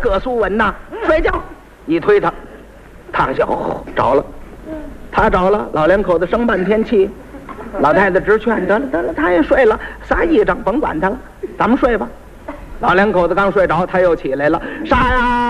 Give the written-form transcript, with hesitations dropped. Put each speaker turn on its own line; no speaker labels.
歌俗文呐，睡觉，一推他，躺下，着了，他着了，老两口子生半天气，老太太直劝，得了得了，他也睡了，撒一张，甭管他了，咱们睡吧。老两口子刚睡着，他又起来了，啥呀？